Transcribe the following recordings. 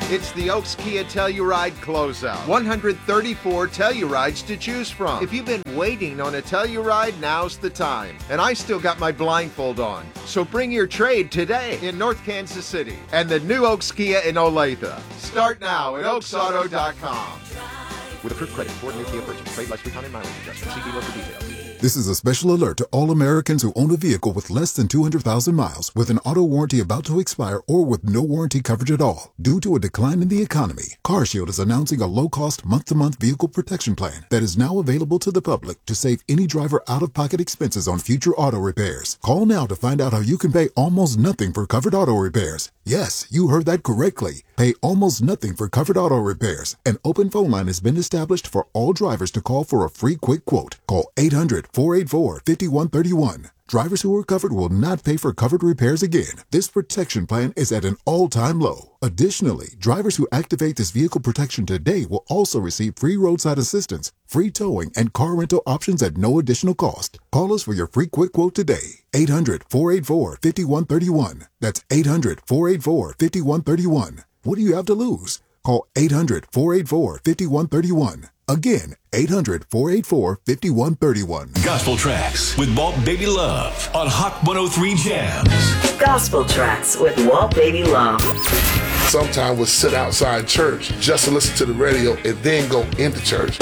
It's the Oaks Kia Telluride Closeout. 134 Tellurides to choose from. If you've been waiting on a Telluride, now's the time. And I still got my blindfold on. So bring your trade today in North Kansas City and the new Oaks Kia in Olathe. Start now at oaksauto.com. With approved credit for new Kia purchase, trade less recon and mileage adjustment. See dealer for details. This is a special alert to all Americans who own a vehicle with less than 200,000 miles, with an auto warranty about to expire, or with no warranty coverage at all. Due to a decline in the economy, CarShield is announcing a low-cost month-to-month vehicle protection plan that is now available to the public to save any driver out-of-pocket expenses on future auto repairs. Call now to find out how you can pay almost nothing for covered auto repairs. Yes, you heard that correctly. Pay almost nothing for covered auto repairs. An open phone line has been established for all drivers to call for a free quick quote. Call 800-484-5131. Drivers who are covered will not pay for covered repairs again. This protection plan is at an all-time low. Additionally, drivers who activate this vehicle protection today will also receive free roadside assistance, free towing, and car rental options at no additional cost. Call us for your free quick quote today. 800-484-5131. That's 800-484-5131. What do you have to lose? Call 800-484-5131. Again, 800-484-5131. Gospel Tracks with Walt Baby Love on Hot 103 Jams. Gospel Tracks with Walt Baby Love. Sometimes we'll sit outside church just to listen to the radio and then go into church.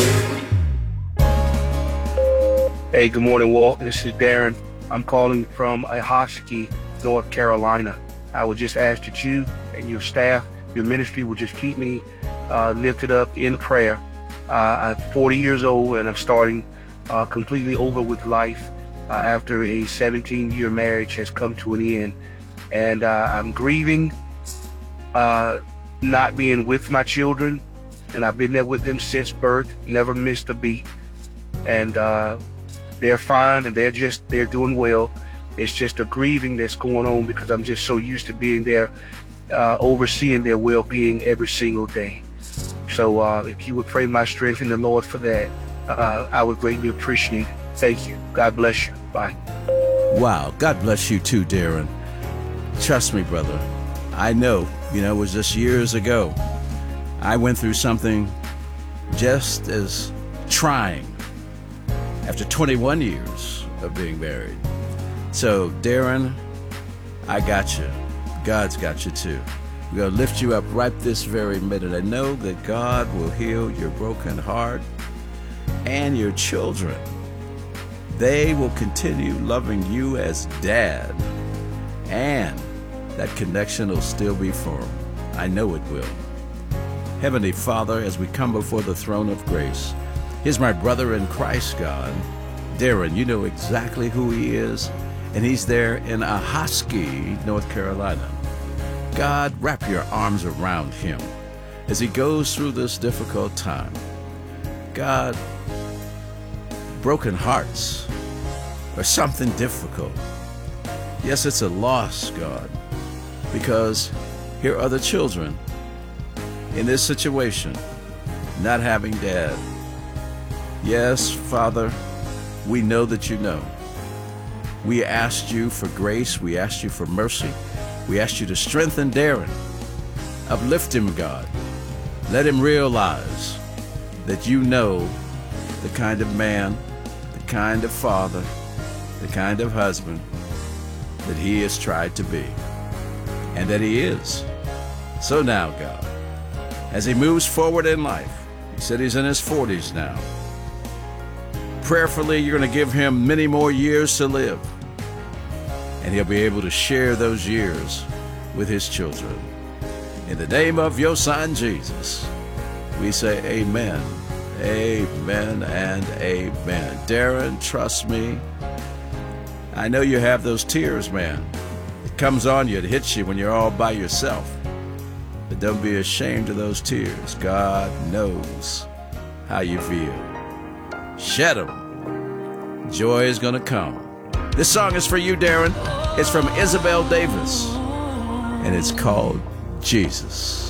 Hey, good morning, Walt. This is Darren. I'm calling from Ahoskie, North Carolina. I would just ask that you and your staff, your ministry will just keep me lifted up in prayer. I'm 40 years old and I'm starting completely over with life after a 17-year marriage has come to an end. And I'm grieving not being with my children, and I've been there with them since birth, never missed a beat. And they're fine and they're doing well. It's just a grieving that's going on because I'm just so used to being there, overseeing their well-being every single day. So if you would pray my strength in the Lord for that, I would greatly appreciate it. Thank you. God bless you. Bye. Wow. God bless you too, Darren. Trust me, brother. I know, it was just years ago. I went through something just as trying after 21 years of being married. So, Darren, I got you. God's got you too. We're going to lift you up right this very minute. I know that God will heal your broken heart and your children. They will continue loving you as dad, and that connection will still be firm. I know it will. Heavenly Father, as we come before the throne of grace, here's my brother in Christ, God. Darren, you know exactly who he is, and he's there in Ahoskie, North Carolina. God, wrap your arms around him as he goes through this difficult time. God, broken hearts are something difficult. Yes, it's a loss, God, because here are the children in this situation, not having dad. Yes, Father, we know that you know. We asked you for grace. We asked you for mercy. We ask you to strengthen Darren. Uplift him, God. Let him realize that you know the kind of man, the kind of father, the kind of husband that he has tried to be, and that he is. So now, God, as he moves forward in life, he said he's in his 40s now. Prayerfully, you're going to give him many more years to live, and he'll be able to share those years with his children. In the name of your son, Jesus, we say amen, amen, and amen. Darren, trust me. I know you have those tears, man. It comes on you, it hits you when you're all by yourself. But don't be ashamed of those tears. God knows how you feel. Shed them. Joy is going to come. This song is for you, Darren. It's from Isabel Davis, and it's called Jesus.